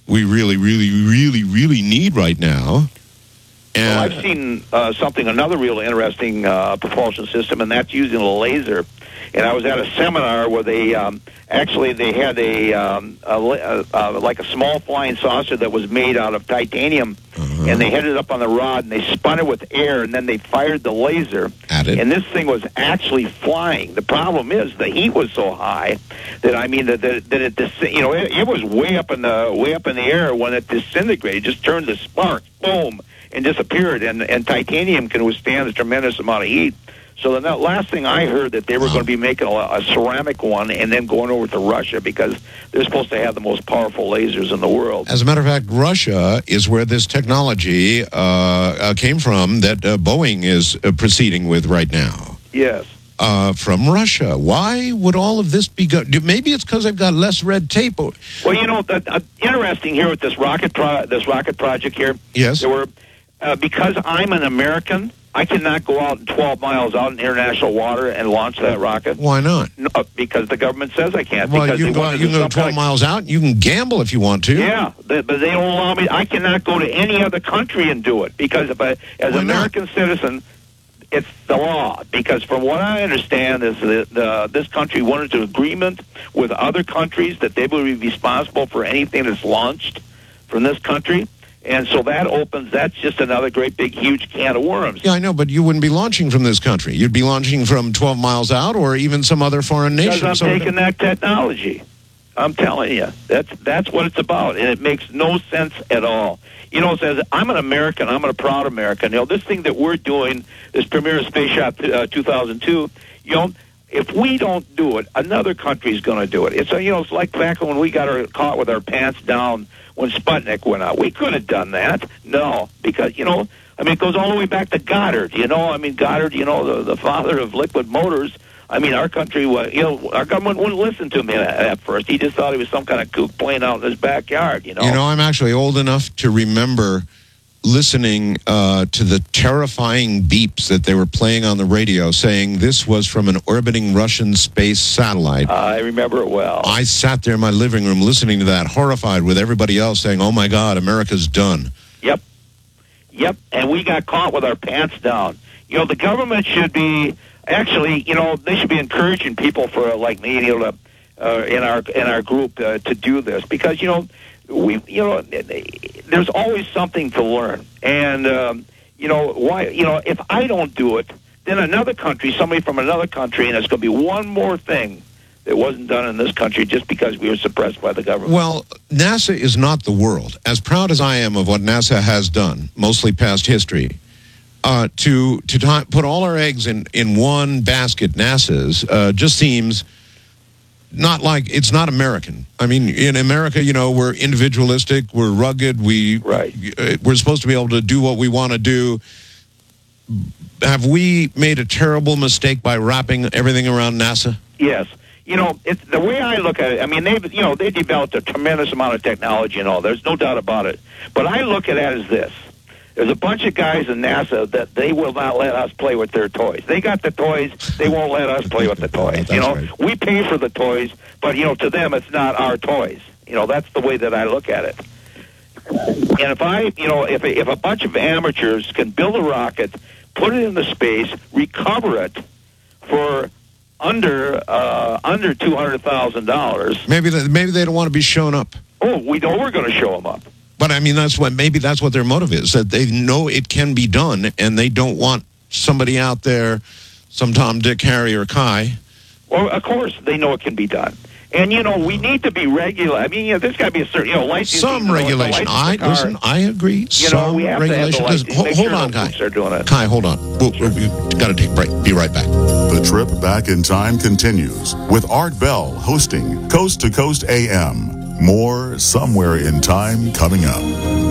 we really, really, really, really need right now. Well, I've seen another real interesting propulsion system, and that's using a laser. And I was at a seminar where they had like a small flying saucer that was made out of titanium, and they hit it up on the rod, and they spun it with air, and then they fired the laser, and this thing was actually flying. The problem is the heat was so high that it was way up in the air when it disintegrated, just turned to sparks, boom, and disappeared. And titanium can withstand a tremendous amount of heat. So the last thing I heard that they were going to be making a ceramic one and then going over to Russia because they're supposed to have the most powerful lasers in the world. As a matter of fact, Russia is where this technology came from that Boeing is proceeding with right now. Yes. From Russia. Why would all of this be good? Maybe it's because they've got less red tape. Well, interesting here with this rocket project here. Yes. There were because I'm an American, I cannot go out 12 miles out in international water and launch that rocket. Why not? No, because the government says I can't. Well, because you can go 12 miles out. You can gamble if you want to. Yeah, but they don't allow me. I cannot go to any other country and do it because as an American citizen, it's the law. Because from what I understand is that this country went into agreement with other countries that they will be responsible for anything that's launched from this country. And so that's just another great big huge can of worms. Yeah, I know, but you wouldn't be launching from this country. You'd be launching from 12 miles out or even some other foreign nation. Because I'm taking that technology. I'm telling you, that's what it's about, and it makes no sense at all. It says, I'm an American, I'm a proud American. this thing that we're doing, this Premier Space Shop 2002, if we don't do it, another country's going to do it. It's like back when we got caught with our pants down when Sputnik went out. We could have done that. No, because, it goes all the way back to Goddard, Goddard, the father of liquid motors. Our country, our government wouldn't listen to me at first. He just thought he was some kind of kook playing out in his backyard, I'm actually old enough to remember listening to the terrifying beeps that they were playing on the radio saying this was from an orbiting Russian space satellite. I remember it well. I sat there in my living room listening to that, horrified with everybody else saying, oh, my God, America's done. Yep, and we got caught with our pants down. The government should be, actually, they should be encouraging people for like me, in our group to do this because, there's always something to learn. And, if I don't do it, then another country, somebody from another country, and it's going to be one more thing that wasn't done in this country just because we were suppressed by the government. Well, NASA is not the world. As proud as I am of what NASA has done, mostly past history, to put all our eggs in one basket, NASA's, just seems not like it's not American. In America, we're individualistic, we're rugged, we're supposed to be able to do what we want to do. Have we made a terrible mistake by wrapping everything around NASA? Yes. It's the way I look at it. They developed a tremendous amount of technology and all. There's no doubt about it. But I look at it as this. There's a bunch of guys in NASA that they will not let us play with their toys. They got the toys. They won't let us play with the toys. Right. We pay for the toys, but, to them it's not our toys. That's the way that I look at it. And if a bunch of amateurs can build a rocket, put it into space, recover it for under $200,000. Maybe they don't want to be shown up. Oh, we know we're going to show them up. But that's what their motive is, that they know it can be done, and they don't want somebody out there, some Tom, Dick, Harry, or Kai. Well, of course, they know it can be done. And, we need to be regular. There's got to be a certain, licensing. Some regulation. I agree. Some we have regulation. To have the Hold on, Kai. Kai, hold on. We've got to take a break. Be right back. The trip back in time continues with Art Bell hosting Coast to Coast AM. More Somewhere in Time coming up.